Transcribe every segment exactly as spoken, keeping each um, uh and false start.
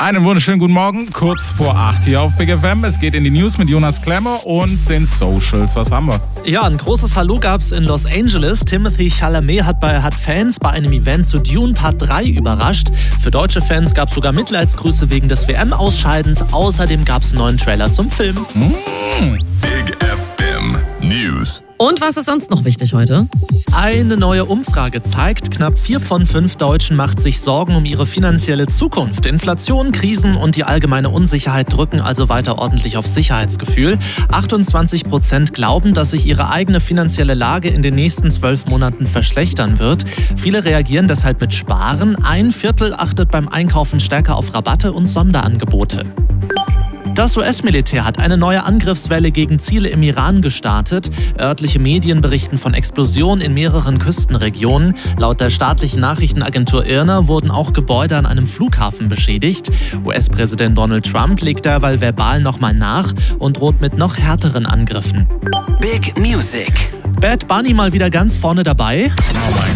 Einen wunderschönen guten Morgen, kurz vor acht hier auf Big F M. Es geht in die News mit Jonas Klemmer und den Socials. Was haben wir? Ja, ein großes Hallo gab's in Los Angeles. Timothy Chalamet hat, bei, hat Fans bei einem Event zu Dune Part drei überrascht. Für deutsche Fans gab's sogar Mitleidsgrüße wegen des W M-Ausscheidens. Außerdem gab's einen neuen Trailer zum Film. Mm. Big F M News. Und was ist sonst noch wichtig heute? Eine neue Umfrage zeigt, knapp vier von fünf Deutschen macht sich Sorgen um ihre finanzielle Zukunft. Inflation, Krisen und die allgemeine Unsicherheit drücken also weiter ordentlich aufs Sicherheitsgefühl. achtundzwanzig Prozent glauben, dass sich ihre eigene finanzielle Lage in den nächsten zwölf Monaten verschlechtern wird. Viele reagieren deshalb mit Sparen. Ein Viertel achtet beim Einkaufen stärker auf Rabatte und Sonderangebote. Das U S-Militär hat eine neue Angriffswelle gegen Ziele im Iran gestartet. Örtliche Medien berichten von Explosionen in mehreren Küstenregionen. Laut der staatlichen Nachrichtenagentur I R N A wurden auch Gebäude an einem Flughafen beschädigt. U S-Präsident Donald Trump legt derweil verbal nochmal nach und droht mit noch härteren Angriffen. Big Music. Bad Bunny mal wieder ganz vorne dabei. Oh mein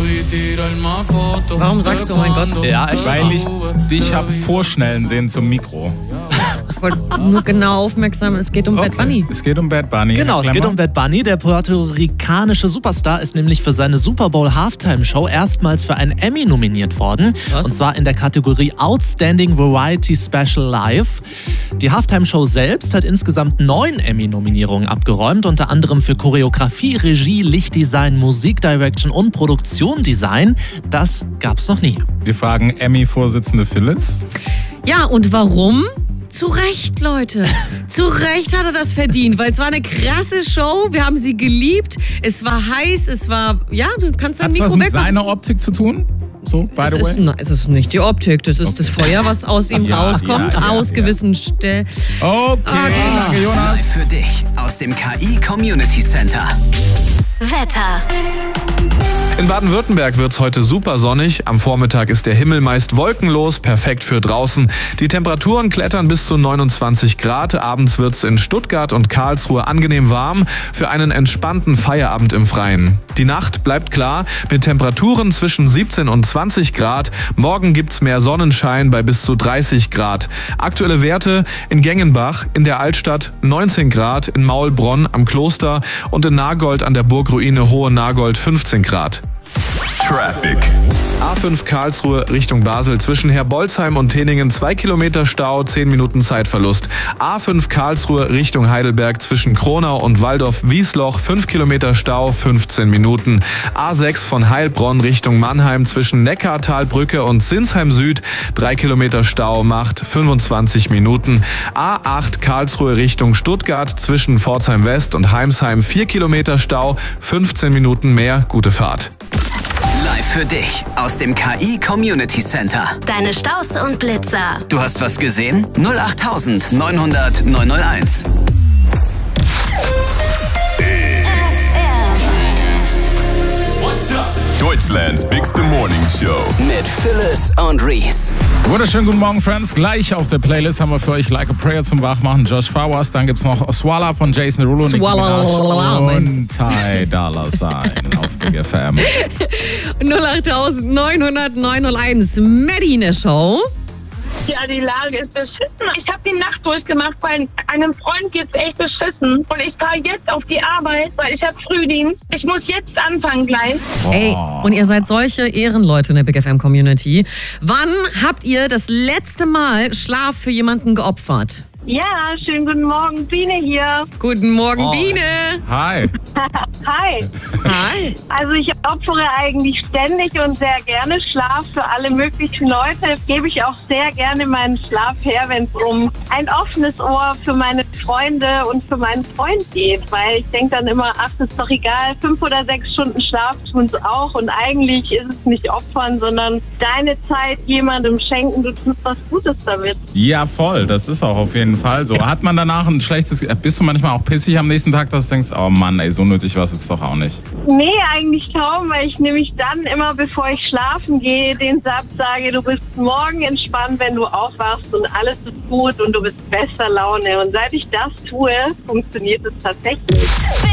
Gott. Warum sagst du, oh mein Gott? Ja, ich Weil ich dich habe vorschnellen sehen zum Mikro. Ich wollte nur genau aufmerksam, es geht um Okay. Bad Bunny. Es geht um Bad Bunny. Genau, Herr es geht Klemmer? um Bad Bunny. Der puerto-ricanische Superstar ist nämlich für seine Super Bowl Halftime Show erstmals für einen Emmy nominiert worden. Was? Und zwar in der Kategorie Outstanding Variety Special Live. Die Halftime Show selbst hat insgesamt neun Emmy-Nominierungen abgeräumt, unter anderem für Choreografie, Regie, Lichtdesign, Musikdirection und Produktiondesign. Das gab's noch nie. Wir fragen Emmy-Vorsitzende Phyllis. Ja, und warum? Zu Recht, Leute. Zu Recht hat er das verdient, weil es war eine krasse Show. Wir haben sie geliebt. Es war heiß, es war... Ja, du kannst dein Hat es Mikro was mit wegmachen. seiner Optik zu tun? So, by Es the way? ist, nein, es ist nicht die Optik, das ist das Feuer, was aus ihm Ja, rauskommt, ja, ja, aus ja. gewissen Stellen. Okay, danke Live Jonas. für dich aus dem K I Community Center. Wetter. In Baden-Württemberg wird es heute super sonnig. Am Vormittag ist der Himmel meist wolkenlos, perfekt für draußen. Die Temperaturen klettern bis zu neunundzwanzig Grad. Abends wird es in Stuttgart und Karlsruhe angenehm warm für einen entspannten Feierabend im Freien. Die Nacht bleibt klar mit Temperaturen zwischen siebzehn und zwanzig Grad. Morgen gibt es mehr Sonnenschein bei bis zu dreißig Grad. Aktuelle Werte in Gengenbach, in der Altstadt neunzehn Grad, in Maulbronn am Kloster und in Nagold an der Burgruine Hohe Nagold fünfzehn Grad. Traffic. A fünf Karlsruhe Richtung Basel zwischen Herbolzheim und Teningen zwei Kilometer Stau, zehn Minuten Zeitverlust. A fünf Karlsruhe Richtung Heidelberg zwischen Kronau und Waldorf-Wiesloch fünf Kilometer Stau, fünfzehn Minuten. A sechs von Heilbronn Richtung Mannheim zwischen Neckartalbrücke und Sinsheim Süd drei Kilometer Stau, macht fünfundzwanzig Minuten. A acht Karlsruhe Richtung Stuttgart zwischen Pforzheim West und Heimsheim vier Kilometer Stau, fünfzehn Minuten mehr, gute Fahrt. Live für dich aus dem K I Community Center. Deine Staus und Blitzer. Du hast was gesehen? null acht neunhundert neunhunderteins. Deutschlands bigste Morning Show. Mit Phyllis und Reese. Wunderschönen guten Morgen, Friends. Gleich auf der Playlist haben wir für euch Like a Prayer zum Wachmachen, Josh Flowers. Dann gibt's noch Swalla von Jason Derulo, Nicki Swalla, Minaj und Ty Dolla Sign auf Big F M. null acht neunhundert neunhunderteins, Medine Show. Ja, die Lage ist beschissen. Ich habe die Nacht durchgemacht, weil einem Freund geht's echt beschissen. Und ich fahre jetzt auf die Arbeit, weil ich habe Frühdienst. Ich muss jetzt anfangen gleich. Ey, und ihr seid solche Ehrenleute in der Big F M Community. Wann habt ihr das letzte Mal Schlaf für jemanden geopfert? Ja, schönen guten Morgen, Biene hier. Guten Morgen, Oh. Biene. Hi. Hi. Hi. Also ich opfere eigentlich ständig und sehr gerne Schlaf für alle möglichen Leute. Gebe ich auch sehr gerne meinen Schlaf her, wenn es um ein offenes Ohr für meine Freunde und für meinen Freund geht. Weil ich denke dann immer, ach, das ist doch egal, fünf oder sechs Stunden Schlaf tun es auch. Und eigentlich ist es nicht opfern, sondern deine Zeit jemandem schenken. Du tust was Gutes damit. Ja, voll. Das ist auch auf jeden Fall so. Hat man danach ein schlechtes... Bist du manchmal auch pissig am nächsten Tag, dass du denkst, oh Mann, ey, so nötig war es jetzt doch auch nicht? Nee, eigentlich kaum, weil ich nämlich dann immer, bevor ich schlafen gehe, den Satz sage, du bist morgen entspannt, wenn du aufwachst und alles ist gut und du bist bester Laune. Und seit ich das tue, funktioniert es tatsächlich.